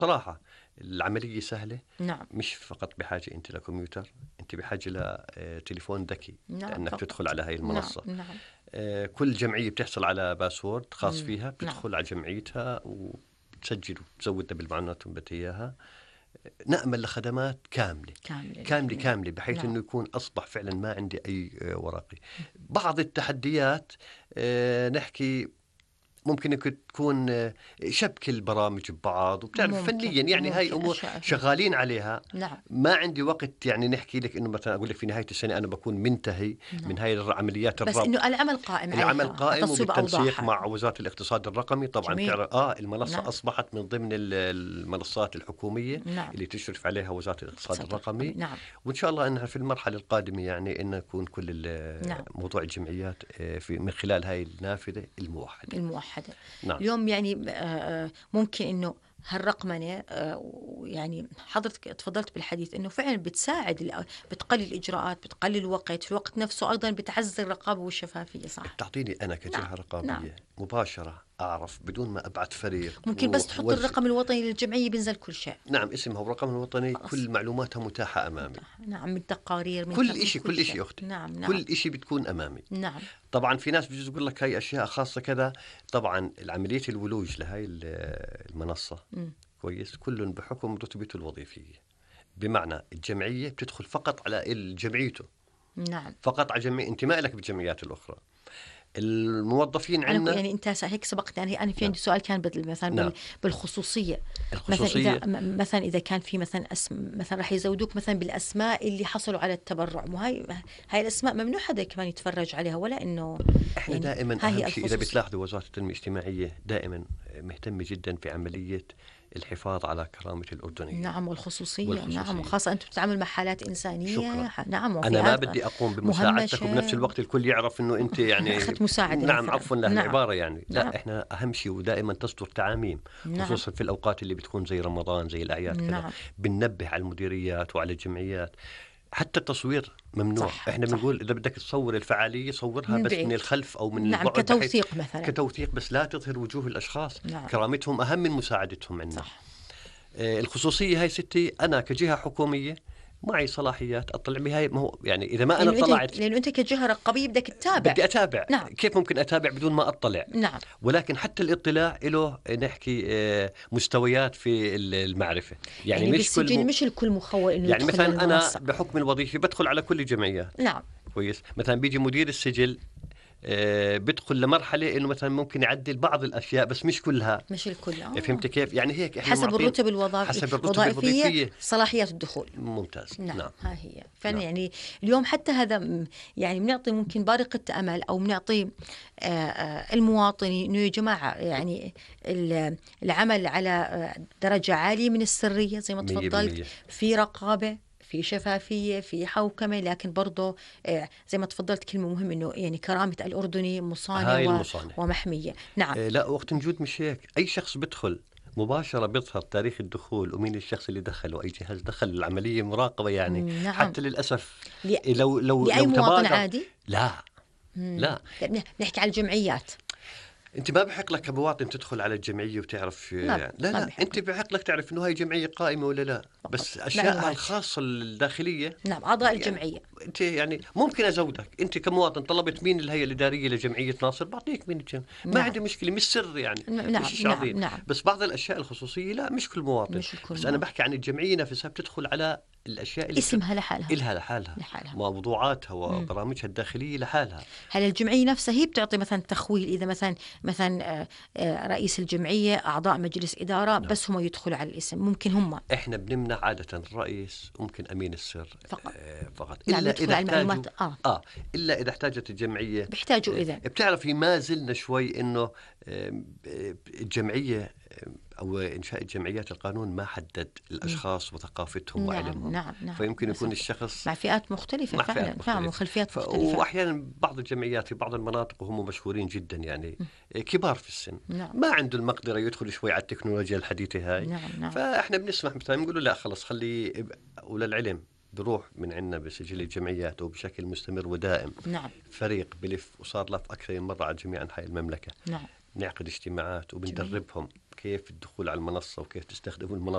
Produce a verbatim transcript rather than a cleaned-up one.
صراحة العملية سهلة. نعم. مش فقط بحاجة أنت لكمبيوتر، أنت بحاجة لتليفون ذكي نعم لأنك فقط. تدخل على هاي نعم المنصة. نعم. آه، كل جمعية بتحصل على باسورد خاص مم. فيها، نعم. بتدخل على جمعيتها وتسجل وتزودها بالمعلومات اللي بدك إياها. نأمل لخدمات كاملة كاملة كاملة نعم. كاملة بحيث نعم. أنه يكون أصبح فعلا ما عندي أي آه، ورقي. بعض التحديات آه، نحكي ممكن إنك تكون آه، شبك البرامج ببعض، وبتعرف ممكن فنيا يعني هاي ممكن أمور أشياء فنية. شغالين عليها. نعم. ما عندي وقت يعني نحكي لك إنه مثلا أقول لك في نهاية السنة أنا بكون منتهي نعم. من هاي عمليات بس إنه الربط. العمل قائم العمل عليها على قائم تصويب وبالتنسيق أوضاعها. مع وزارة الاقتصاد الرقمي طبعا. جميل. بتعرف آه المنصة نعم. أصبحت من ضمن ال- المنصات الحكومية نعم. اللي تشرف عليها وزارة الاقتصاد اقتصاد الرقمي. الرقمي. نعم. وإن شاء الله أنها في المرحلة القادمة يعني إن يكون كل نعم. ال- موضوع الجمعيات آه، في من خلال هاي النافذة الموحدة. الموحدة. نعم. اليوم يعني آه، آه، ممكن إنه هالرقمنة آه، يعني حضرتك تفضلت بالحديث إنه فعلا بتساعد الأ- بتقلل الإجراءات، بتقلل الوقت، في الوقت نفسه أيضا بتعزز الرقابة والشفافية. صح. تعطيني أنا نعم. كجهة رقابية نعم. مباشرة أعرف بدون ما أبعت فريق ممكن بس روح تحط وزع. الرقم الوطني للجمعية بينزل كل شيء. نعم اسمها ورقم الوطني، خلاص. كل معلوماتها متاحة أمامي. نعم من تقارير من كل من إشي كل إشي أختي. نعم نعم. كل إشي بتكون أمامي. نعم. طبعا في ناس بيجوز يقول لك هاي أشياء خاصة كذا. طبعا العملية الولوج لهاي ال- المنصة م. كويس كل بحكم رتبته الوظيفية. بمعنى الجمعية بتدخل فقط على جمعيته، نعم. فقط على جمعية. أنت ما لك بالجمعيات الأخرى. الموظفين أنا عندنا يعني أنت هيك سبقت يعني أنا في نعم. عندي سؤال كان بال- مثلا نعم. بال- بالخصوصية. الخصوصية مثلا إذا م- مثلا إذا كان في مثلا اسم مثلا راح يزودوك مثلا بالأسماء اللي حصلوا على التبرع، وهاي هاي الأسماء ممنوع حدا كمان يتفرج عليها ولا إنه احنا يعني دائما هاي هي اهم شيء اذا الخصوصية. بتلاحظوا وزارة التنمية الاجتماعية دائما مهتمة جدا في عملية الحفاظ على كرامة الأردنيين. نعم والخصوصية. والخصوصية. نعم وخاصة أنتم بتتعاملوا مع حالات إنسانية. شكرا. ح- نعم أنا ما وفئات بدي أقوم بمساعدتك وبنفس مهمشة. الوقت الكل يعرف إنه أنت يعني أخذت مساعدة نعم مثلا. عفوا له نعم. العبارة يعني نعم. لا إحنا أهم شيء ودائما تصدر تعاميم نعم. خصوصا في الأوقات اللي بتكون زي رمضان زي الأعياد كذا. نعم. بننبه على المديريات وعلى الجمعيات. حتى التصوير ممنوع. صح. احنا صح. بنقول اذا بدك تصور الفعاليه صورها من بس بعيد. من الخلف او من نعم البعد بحيث كتوثيق مثلا. كتوثيق بس لا تظهر وجوه الاشخاص. نعم. كرامتهم اهم من مساعدتهم عندنا. صح. آه الخصوصيه هاي ستي انا كجهه حكوميه معي صلاحيات اطلع بهاي. ما هو يعني اذا ما انا لأنه طلعت أنت لأنه أنت كجهة رقابية بدك تتابع. بدي اتابع. نعم. كيف ممكن اتابع بدون ما اطلع؟ نعم. ولكن حتى الاطلاع له نحكي آه مستويات في المعرفه. يعني, يعني مش كل بالسجن م... مش الكل مخول إنه يعني يدخل مثلا انا للمنصة. بحكم الوظيفه بدخل على كل الجمعيات. نعم. كويس. مثلا بيجي مدير السجل آه بدخل لمرحله انه مثلا ممكن يعدل بعض الاشياء بس مش كلها. مش الكل. آه. فهمت كيف؟ يعني هيك احنا حسب معطين الرتب الوظائفية. حسب الرتب الوظائفية الوظيفيه. صلاحيات الدخول. ممتاز. نعم, نعم. ها هي فعلا. نعم. يعني اليوم حتى هذا م- يعني بنعطي ممكن بارقة أمل أو بنعطي آه، آه، المواطنين إنه يا جماعة يعني ال- العمل على آه، درجة عالية من السرية زي ما مية تفضلت، بالمية. في رقابة، في شفافية، في حوكمة، لكن برضه آه، زي ما تفضلت كلمة مهمة إنه يعني كرامة الأردني مصانة هاي و- المصانع. ومحمية. نعم. آه لا وقت نجود مش هيك. اي شخص بدخل مباشرة بيظهر تاريخ الدخول ومين الشخص اللي دخل وأي جهاز دخل. العملية مراقبة يعني. نعم. حتى للأسف ل- لو لو لأي لو مواطن تبادر عادي. لا مم. لا لا، نحكي على الجمعيات. انت ما بحق لك كمواطن تدخل على الجمعيه وتعرف ما يعني. لا ما لا بحق. انت بحق لك تعرف انه هاي جمعيه قائمه ولا لا. فقط. بس معلومات. اشيائها الخاصه الداخليه نعم أعضاء يعني الجمعية. انت يعني ممكن ازودك. انت كمواطن طلبت مين الهيئه الاداريه لجمعيه ناصر بعطيك مين الجمعيه. ما نعم. عندي مشكله مش سر يعني. نعم مش شيء نعم عظيم. نعم. بس بعض الاشياء الخصوصيه لا مش كل مواطن. مش الكل بس انا مواطن. بحكي عن الجمعيه نفسها بتدخل على الاشياء اللي اسمها لحالها. إلها لحالها لحالها. موضوعاتها وبرامجها الداخليه لحالها. هل الجمعية نفسها هي بتعطي مثلا تخويل إذا مثلا مثلا آه، آه، رئيس الجمعية أعضاء مجلس إدارة نعم. بس هم يدخلوا على الاسم ممكن هم احنا بنمنع عادة الرئيس ممكن امين السر فقط. آه فقط. نعم الا يدخل اذا على المعلومات. احتاجوا آه. اه الا اذا احتاجت الجمعية. بيحتاجوا إذا بتعرفي ما زلنا شوي انه آه، الجمعية آه، او انشاء الجمعيات القانون ما حدد الاشخاص وثقافتهم نعم وعلمهم. نعم نعم. فيمكن يكون للأسف. الشخص مع فئات مختلفة مع فعلا. فئات مختلفة. نعم وخلفيات ف... مختلفة. واحيانا بعض الجمعيات في بعض المناطق وهم مشهورين جدا يعني كبار في السن. نعم. ما عنده المقدرة يدخل شوي على التكنولوجيا الحديثة هاي. نعم نعم. فاحنا بنسمح مثلا بنقول لا خلص خلي وللعلم بروح من عندنا بسجل الجمعيات وبشكل مستمر ودائم. نعم فريق بلف وصار لف أكثر من مرة على جميع أنحاء المملكة. نعم. نعقد اجتماعات جميل. وبندربهم كيف الدخول على المنصة وكيف تستخدموا المنصة